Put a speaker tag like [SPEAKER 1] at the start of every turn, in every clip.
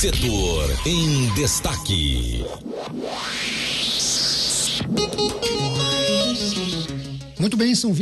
[SPEAKER 1] Setor em Destaque.
[SPEAKER 2] Muito bem, são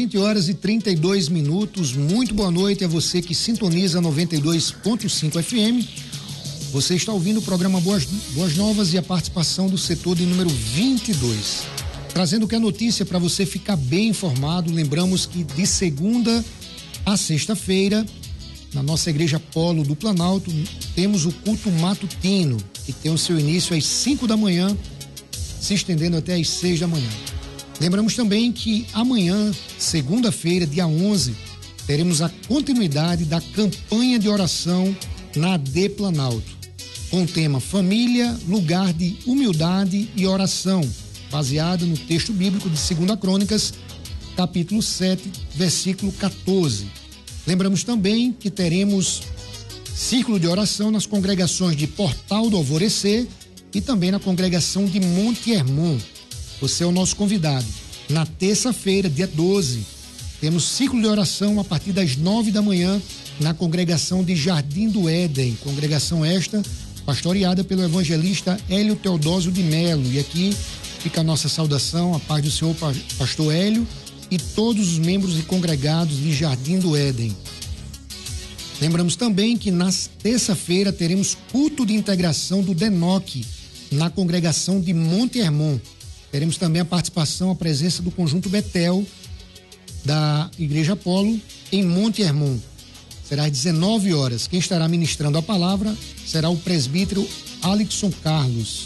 [SPEAKER 2] 20h32. Muito boa noite a você que sintoniza 92.5 FM. Você está ouvindo o programa Boas Novas e a participação do setor de número 22. Trazendo que a notícia para você ficar bem informado. Lembramos que de segunda a sexta-feira, na nossa Igreja Polo do Planalto, temos o culto matutino, que tem o seu início às 5 da manhã, se estendendo até às 6 da manhã. Lembramos também que amanhã, segunda-feira, dia 11, teremos a continuidade da campanha de oração na AD Planalto, com o tema Família, Lugar de Humildade e Oração, baseado no texto bíblico de 2 Crônicas, capítulo 7, versículo 14. Lembramos também que teremos círculo de oração nas congregações de Portal do Alvorecer e também na congregação de Monte Hermon. Você é o nosso convidado. Na terça-feira, dia 12, temos ciclo de oração a partir das 9 da manhã na congregação de Jardim do Éden, congregação esta pastoreada pelo evangelista Hélio Teodósio de Melo. E aqui fica a nossa saudação, a paz do Senhor, pastor Hélio, e todos os membros e congregados de Jardim do Éden. Lembramos também que na terça-feira teremos culto de integração do DENOC na congregação de Monte Hermon. Teremos também a participação, a presença do Conjunto Betel da Igreja Polo em Monte Hermon. Será às 19 horas. Quem estará ministrando a palavra será o presbítero Alexson Carlos.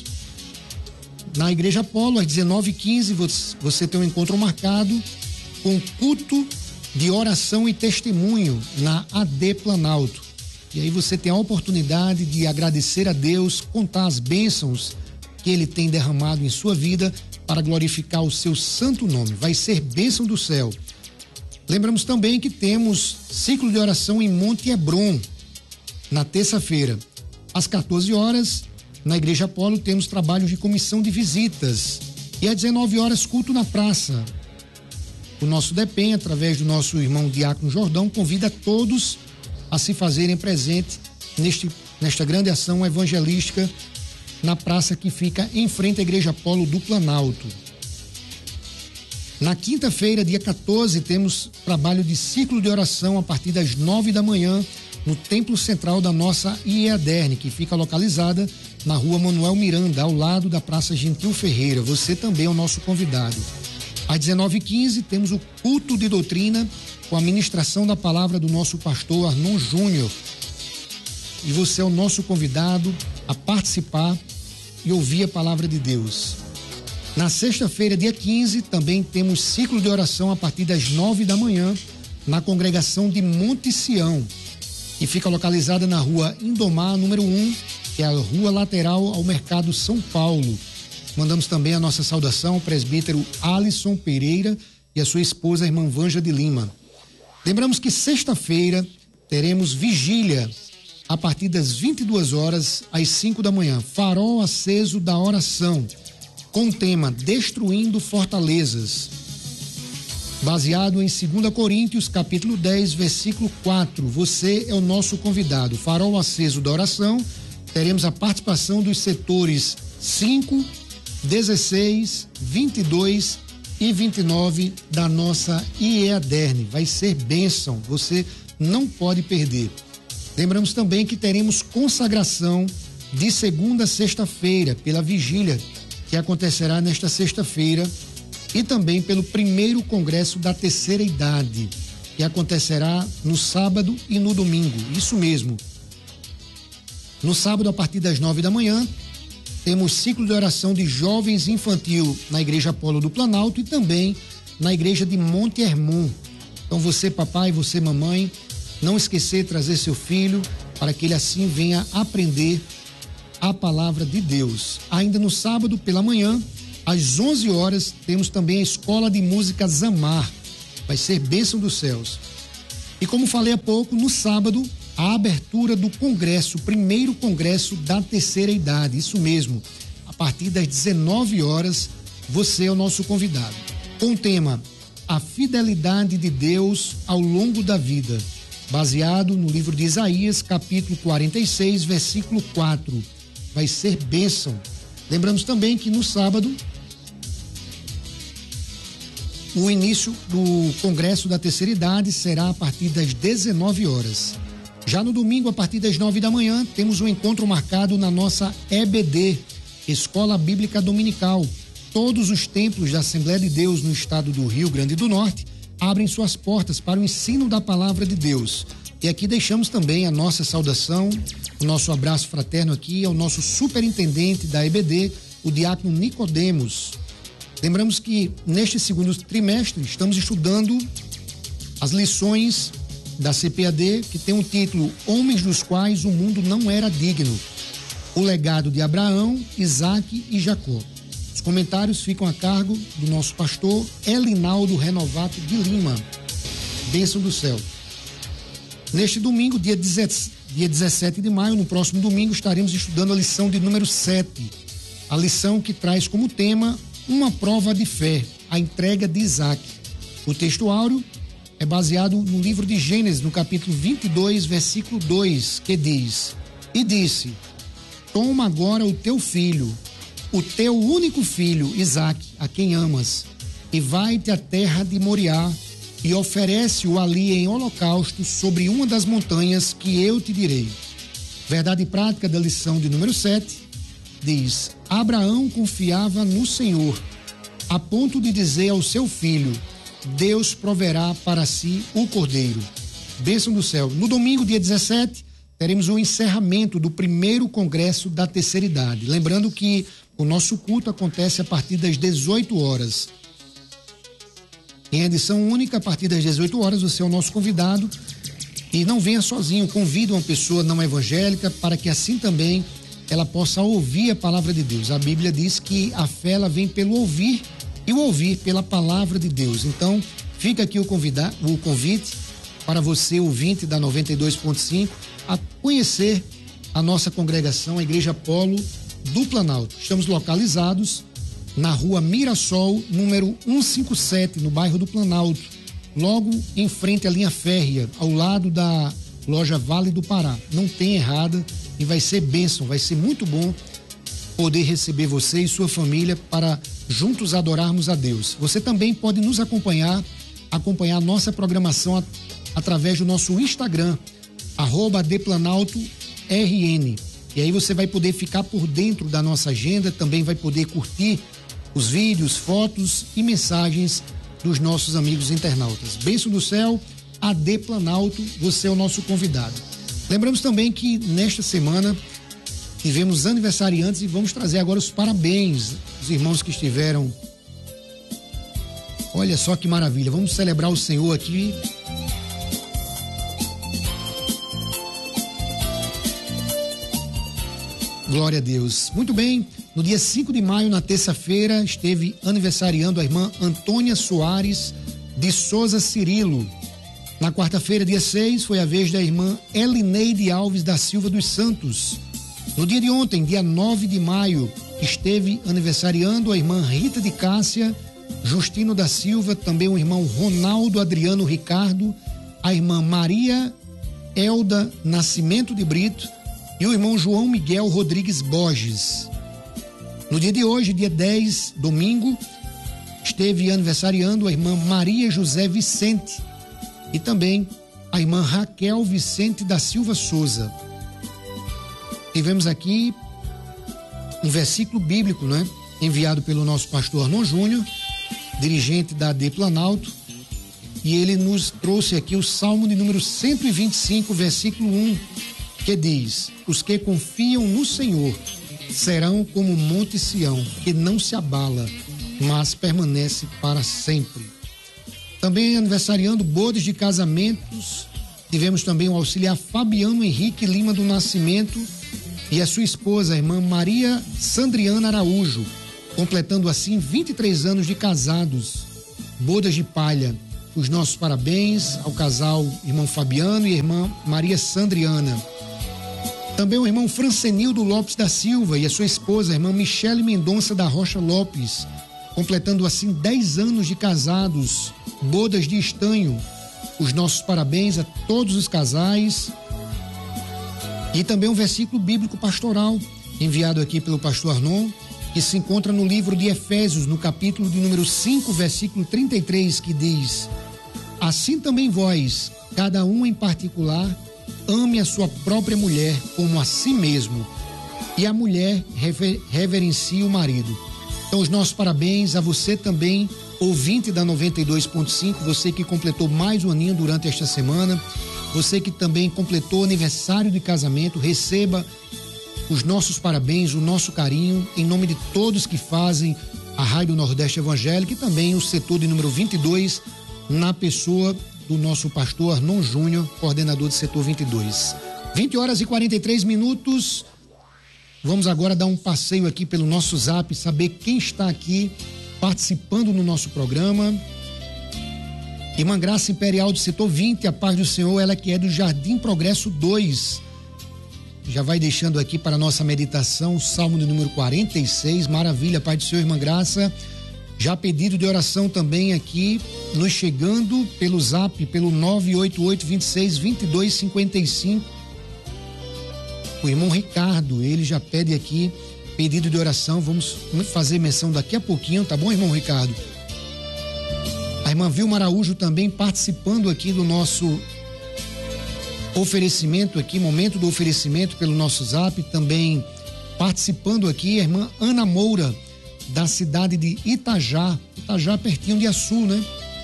[SPEAKER 2] Na Igreja Polo, às 19h15, você tem um encontro marcado com culto de oração e testemunho na AD Planalto. E aí você tem a oportunidade de agradecer a Deus, contar as bênçãos que Ele tem derramado em sua vida para glorificar o seu santo nome. Vai ser bênção do céu. Lembramos também que temos ciclo de oração em Monte Hebron, na terça-feira. Às 14 horas, na Igreja Polo, temos trabalhos de comissão de visitas. E às 19 horas, culto na praça. O nosso DEPEN, através do nosso irmão Diácono Jordão, convida todos a se fazerem presente nesta grande ação evangelística na praça que fica em frente à Igreja Polo do Planalto. Na quinta-feira, dia 14, temos trabalho de ciclo de oração a partir das 9 da manhã no Templo Central da nossa IEADERN, que fica localizada na Rua Manuel Miranda, ao lado da Praça Gentil Ferreira. Você também é o nosso convidado. Às 19h15, temos o culto de doutrina com a ministração da palavra do nosso pastor Arnon Júnior. E você é o nosso convidado a participar e ouvir a palavra de Deus. Na sexta-feira, dia 15, também temos ciclo de oração a partir das 9 da manhã na congregação de Monte Sião, que fica localizada na Rua Indomar, número 1, que é a rua lateral ao Mercado São Paulo. Mandamos também a nossa saudação ao presbítero Alisson Pereira e a sua esposa, a irmã Vanja de Lima. Lembramos que sexta-feira teremos vigília a partir das 22 horas às 5 da manhã. Farol aceso da oração, com o tema Destruindo Fortalezas. Baseado em 2 Coríntios, capítulo 10, versículo 4. Você é o nosso convidado. Farol aceso da oração. Teremos a participação dos setores 5, 16, 22 e 29 da nossa IEADERN. Vai ser bênção, você não pode perder. Lembramos também que teremos consagração de segunda a sexta-feira pela vigília, que acontecerá nesta sexta-feira, e também pelo primeiro congresso da terceira idade, que acontecerá no sábado e no domingo. Isso mesmo. No sábado, a partir das 9 da manhã, temos ciclo de oração de jovens infantil na Igreja Polo do Planalto e também na Igreja de Monte Hermon. Então você, papai, você, mamãe, não esquecer de trazer seu filho para que ele assim venha aprender a palavra de Deus. Ainda no sábado, pela manhã, às 11 horas, temos também a Escola de Música Zamar. Vai ser bênção dos céus. E como falei há pouco, no sábado, a abertura do congresso, o primeiro congresso da terceira idade. Isso mesmo, a partir das 19 horas, você é o nosso convidado. Com o tema A Fidelidade de Deus ao Longo da Vida. baseado no livro de Isaías, capítulo 46, versículo 4. Vai ser bênção. Lembramos também que no sábado, o início do Congresso da Terceira Idade será a partir das 19 horas. Já no domingo, a partir das 9 da manhã, temos um encontro marcado na nossa EBD, Escola Bíblica Dominical. Todos os templos da Assembleia de Deus no estado do Rio Grande do Norte abrem suas portas para o ensino da palavra de Deus. E aqui deixamos também a nossa saudação, o nosso abraço fraterno aqui ao nosso superintendente da EBD, o diácono Nicodemos. Lembramos que neste segundo trimestre estamos estudando as lições da CPAD, que tem o título Homens dos quais o mundo não era digno. O legado de Abraão, Isaque e Jacó. Os comentários ficam a cargo do nosso pastor Elinaldo Renovato de Lima. Bênção do céu. Neste domingo, dia 17 de maio, no próximo domingo, estaremos estudando a lição de número 7. A lição que traz como tema uma prova de fé, a entrega de Isaque. O texto áureo é baseado no livro de Gênesis, no capítulo 22, versículo 2, que diz: E disse, toma agora o teu filho, o teu único filho, Isaque, a quem amas, e vai-te à terra de Moriá, e oferece-o ali em holocausto sobre uma das montanhas que eu te direi. Verdade prática da lição de número 7 diz: Abraão confiava no Senhor, a ponto de dizer ao seu filho: Deus proverá para si o cordeiro. Bênção do céu. No domingo, dia 17, teremos o encerramento do primeiro congresso da terceira idade. Lembrando que o nosso culto acontece a partir das 18 horas. Em edição única, a partir das 18 horas, você é o nosso convidado. E não venha sozinho, convida uma pessoa não evangélica para que assim também ela possa ouvir a palavra de Deus. A Bíblia diz que a fé ela vem pelo ouvir e o ouvir pela palavra de Deus. Então, fica aqui o convite para você, ouvinte da 92.5, a conhecer a nossa congregação, a Igreja Polo do Planalto. Estamos localizados na rua Mirassol, número 157, no bairro do Planalto, logo em frente à linha férrea, ao lado da loja Vale do Pará. Não tem errada e vai ser bênção, vai ser muito bom poder receber você e sua família para juntos adorarmos a Deus. Você também pode nos acompanhar a nossa programação através do nosso Instagram, @ADPlanaltoRN. E aí você vai poder ficar por dentro da nossa agenda, também vai poder curtir os vídeos, fotos e mensagens dos nossos amigos internautas. Bênção do céu, AD Planalto, você é o nosso convidado. Lembramos também que nesta semana tivemos aniversariantes e vamos trazer agora os parabéns, os irmãos que estiveram. Olha só que maravilha, vamos celebrar o Senhor aqui. Glória a Deus. Muito bem, no dia 5 de maio, na terça-feira, esteve aniversariando a irmã Antônia Soares de Souza Cirilo. Na quarta-feira, dia 6, foi a vez da irmã Elineide Alves da Silva dos Santos. No dia de ontem, dia 9 de maio, esteve aniversariando a irmã Rita de Cássia, Justino da Silva, também o irmão Ronaldo Adriano Ricardo, a irmã Maria Elda Nascimento de Brito e o irmão João Miguel Rodrigues Borges. No dia de hoje, dia 10, domingo, esteve aniversariando a irmã Maria José Vicente e também a irmã Raquel Vicente da Silva Souza. Tivemos aqui um versículo bíblico, né? Enviado pelo nosso pastor Arnon Júnior, dirigente da AD Planalto, e ele nos trouxe aqui o Salmo de número 125, versículo 1, que diz: os que confiam no Senhor serão como o Monte Sião, que não se abala, mas permanece para sempre. Também aniversariando bodas de casamentos, tivemos também o auxiliar Fabiano Henrique Lima do Nascimento e a sua esposa, a irmã Maria Sandriana Araújo, completando assim 23 anos de casados, bodas de palha. Os nossos parabéns ao casal irmão Fabiano e irmã Maria Sandriana. Também o irmão Francenildo Lopes da Silva e a sua esposa, a irmã Michele Mendonça da Rocha Lopes, completando assim 10 anos de casados, bodas de estanho. os nossos parabéns a todos os casais e também um versículo bíblico pastoral enviado aqui pelo pastor Arnon, que se encontra no livro de Efésios, no capítulo de número 5, versículo 33, que diz: assim também vós, cada um em particular, ame a sua própria mulher como a si mesmo, e a mulher reverencie o marido. Então, os nossos parabéns a você também, ouvinte da 92.5, você que completou mais um aninho durante esta semana, você que também completou aniversário de casamento, receba os nossos parabéns, o nosso carinho, em nome de todos que fazem a Rádio Nordeste Evangélica e também o setor de número 22, na pessoa do nosso pastor Arnon Júnior, coordenador do setor 22. 20 horas e 43 minutos. Vamos agora dar um passeio aqui pelo nosso Zap, saber quem está aqui participando no nosso programa. Irmã Graça Imperial do setor 20, a paz do Senhor, ela que é do Jardim Progresso 2. Já vai deixando aqui para a nossa meditação o Salmo de número 46, maravilha, Pai do Senhor, irmã Graça. Já pedido de oração também aqui, nos chegando pelo Zap, pelo 988-26-2255. O irmão Ricardo, ele já pede aqui pedido de oração, vamos fazer menção daqui a pouquinho, tá bom, irmão Ricardo? A irmã Vilma Araújo também participando aqui do nosso oferecimento aqui, momento do oferecimento pelo nosso Zap, também participando aqui a irmã Ana Moura, da cidade de Itajá pertinho de Açu, né?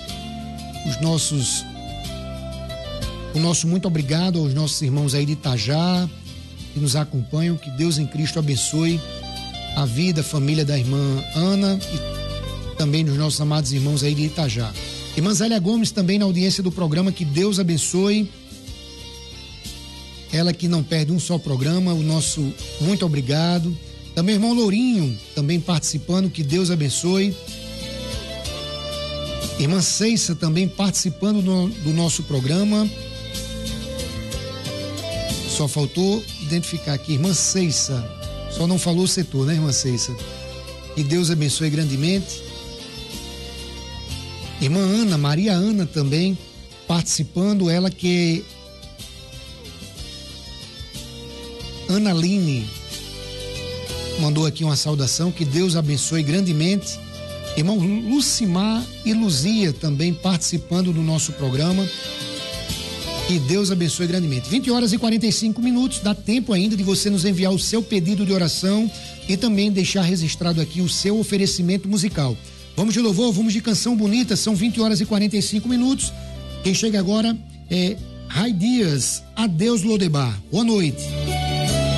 [SPEAKER 2] O nosso muito obrigado aos nossos irmãos aí de Itajá, que nos acompanham, que Deus em Cristo abençoe a vida, a família da irmã Ana e também dos nossos amados irmãos aí de Itajá. Irmã Zélia Gomes também na audiência do programa, que Deus abençoe. Ela que não perde um só programa, o nosso muito obrigado. Também o irmão Lourinho, também participando, que Deus abençoe. Irmã Ceissa também participando do nosso programa. Só faltou identificar aqui, irmã Ceissa. Só não falou o setor, né, irmã Ceissa? Que Deus abençoe grandemente. Irmã Ana, Maria Ana também participando, ela que Ana Line mandou aqui uma saudação, que Deus abençoe grandemente. Irmão Lucimar e Luzia também participando do nosso programa, que Deus abençoe grandemente. 20 horas e 45 minutos, dá tempo ainda de você nos enviar o seu pedido de oração e também deixar registrado aqui o seu oferecimento musical. Vamos de louvor, vamos de canção bonita, são 20 horas e 45 minutos. Quem chega agora é Rai Dias, Adeus Lodebar. Boa noite.